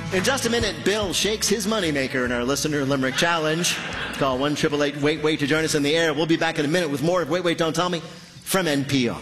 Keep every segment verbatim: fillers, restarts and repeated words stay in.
In just a minute, Bill shakes his moneymaker in our Listener Limerick Challenge. Call one eight eight eight, wait, wait to join us in the air. We'll be back in a minute with more of Wait, Wait, Don't Tell Me from N P R.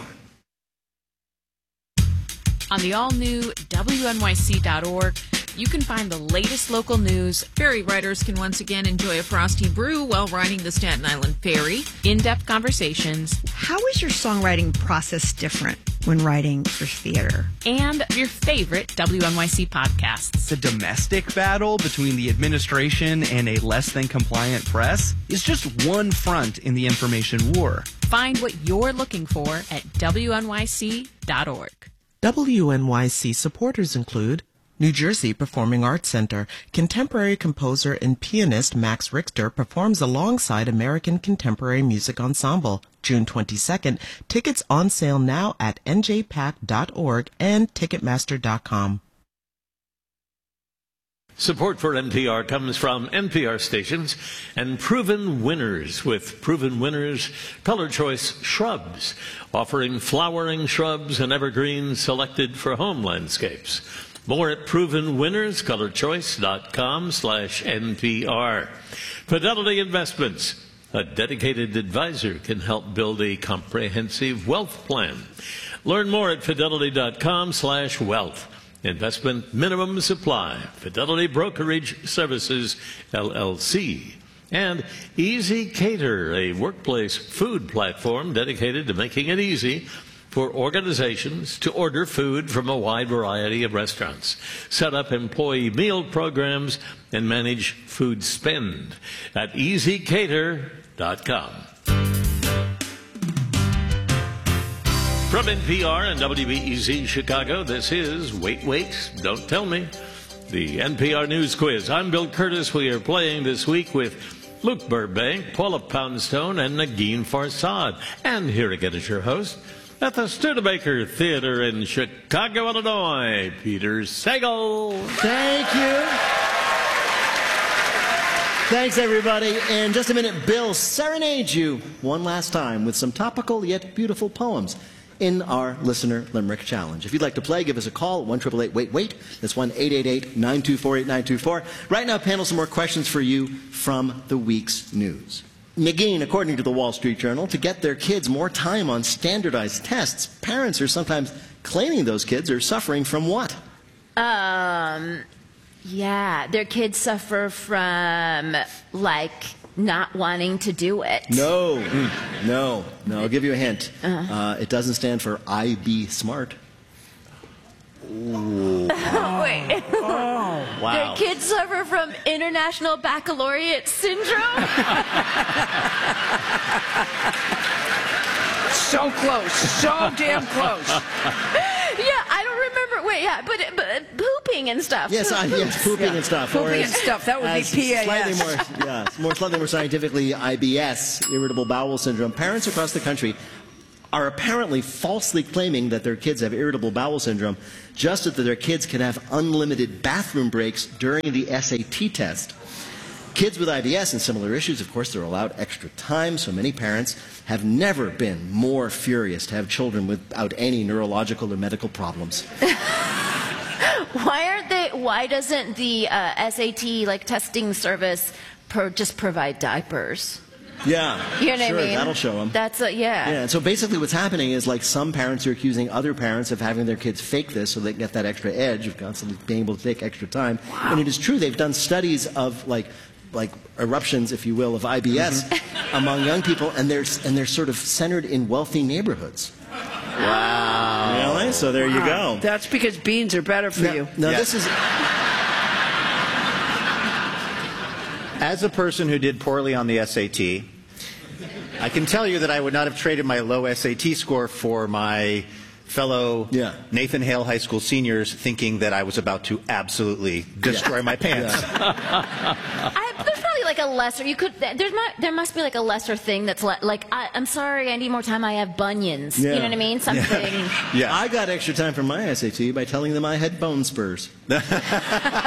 On the all-new W N Y C dot org, you can find the latest local news. Ferry riders can once again enjoy a frosty brew while riding the Staten Island Ferry. In-depth conversations. How is your songwriting process different when writing for theater? And your favorite W N Y C podcasts. The domestic battle between the administration and a less-than-compliant press is just one front in the information war. Find what you're looking for at W N Y C dot org. W N Y C supporters include New Jersey Performing Arts Center. Contemporary composer and pianist Max Richter performs alongside American Contemporary Music Ensemble. June twenty-second. Tickets on sale now at N J pack dot org and Ticketmaster dot com. Support for N P R comes from N P R stations and Proven Winners with Proven Winners Color Choice Shrubs, offering flowering shrubs and evergreens selected for home landscapes. More at proven winners color choice dot com slash N P R. Fidelity Investments. A dedicated advisor can help build a comprehensive wealth plan. Learn more at fidelity dot com slash wealth. Investment minimum supply. Fidelity Brokerage Services, L L C. And Easy Cater, a workplace food platform dedicated to making it easy for organizations to order food from a wide variety of restaurants, set up employee meal programs, and manage food spend at easy cater dot com. From N P R and W B E Z Chicago, this is Wait, Wait, Don't Tell Me, the N P R News Quiz. I'm Bill Curtis. We are playing this week with Luke Burbank, Paula Poundstone, and Negin Farsad. And here again is your host at the Studebaker Theater in Chicago, Illinois, Peter Sagal. Thank you. Thanks, everybody. In just a minute, Bill serenades you one last time with some topical yet beautiful poems in our Listener Limerick Challenge. If you'd like to play, give us a call at one eight eight eight, wait, wait. That's one eight eight eight, nine two four, eight nine two four. Right now, panel, some more questions for you from the week's news. Negin, according to the Wall Street Journal, to get their kids more time on standardized tests, parents are sometimes claiming those kids are suffering from what? Um, yeah, their kids suffer from, like, not wanting to do it. No, no, no. I'll give you a hint. Uh-huh. Uh, it doesn't stand for I B Smart. Ooh. Wait. Oh, wow. Their kids suffer from International Baccalaureate Syndrome? So close. So damn close. Yeah, I don't remember. Wait, yeah, but, but pooping and stuff. Yes, I, yes, pooping yeah. and stuff. Pooping or and stuff. That would be P A S. Slightly more, yeah, more slightly more scientifically, I B S, irritable bowel syndrome. Parents across the country are apparently falsely claiming that their kids have irritable bowel syndrome, just so that their kids can have unlimited bathroom breaks during the S A T test. Kids with I B S and similar issues, of course, they're allowed extra time, so many parents have never been more furious to have children without any neurological or medical problems. Why aren't they? Why doesn't the uh, S A T like testing service pro just provide diapers? Yeah, you know what sure, I mean? That'll show them. That's a, yeah. Yeah, and so basically what's happening is like some parents are accusing other parents of having their kids fake this so they can get that extra edge of constantly being able to take extra time. Wow. And it is true, they've done studies of like like eruptions, if you will, of I B S mm-hmm. among young people, and they're and they're sort of centered in wealthy neighborhoods. Wow. Really? So there wow. you go. That's because beans are better for now, you. Now yeah. this is. As a person who did poorly on the S A T, I can tell you that I would not have traded my low S A T score for my fellow yeah. Nathan Hale High School seniors thinking that I was about to absolutely destroy yeah. my pants. Yeah. I, there's probably like a lesser, you could, there's not, there must be like a lesser thing that's le like, I, I'm sorry, I need more time, I have bunions. Yeah. You know what I mean? Something. Yeah. yeah. I got extra time for my S A T by telling them I had bone spurs.